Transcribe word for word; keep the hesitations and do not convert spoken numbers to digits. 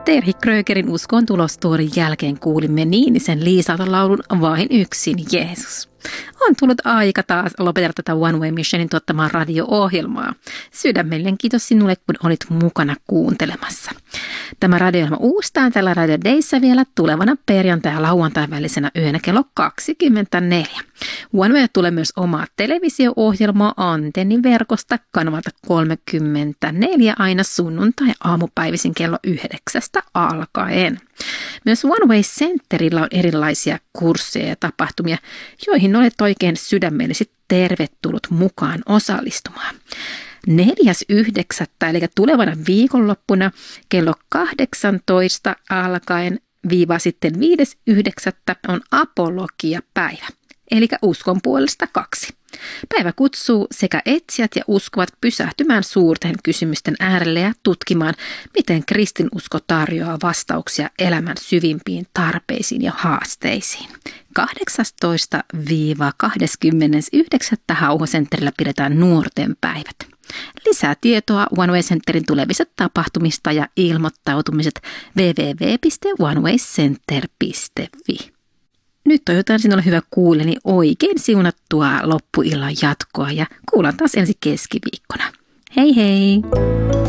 Terhi Krögerin uskon tulostuorin jälkeen kuulimme Niinisen Liisalta laulun Vain yksin Jeesus. On tullut aika taas lopetella tätä One Way Missionin tuottamaa radio-ohjelmaa. Sydämellinen kiitos sinulle, kun olit mukana kuuntelemassa. Tämä radio-ohjelma uustaan tällä Radio Dayssä vielä tulevana perjantai- ja lauantai välisenä yönä kello kaksikymmentäneljä. One Way tulee myös omaa televisio-ohjelmaa antennin verkosta kanavalta kolmekymmentäneljä aina sunnuntai-aamupäivisin kello yhdeksästä alkaen. Myös One Way Centerillä on erilaisia kursseja ja tapahtumia, joihin olet oikein sydämellisesti tervetullut mukaan osallistumaan. neljäs yhdeksättä eli tulevana viikonloppuna kello kahdeksantoista alkaen viiva sitten viides yhdeksättä on apologia-päivä, eli uskon puolesta kaksi. Päivä kutsuu sekä etsijät ja uskovat pysähtymään suurten kysymysten äärelle ja tutkimaan, miten kristinusko tarjoaa vastauksia elämän syvimpiin tarpeisiin ja haasteisiin. kahdeksastoista kahdeskymmenesyhdeksäs Hauho-Centerillä pidetään nuorten päivät. Lisää tietoa One Way Centerin tulevista tapahtumista ja ilmoittautumiset double-u double-u double-u piste one way center piste f i. Nyt toivotan sinulle hyvä kuuleni oikein siunattua loppuillan jatkoa ja kuullaan taas ensi keskiviikkona. Hei hei!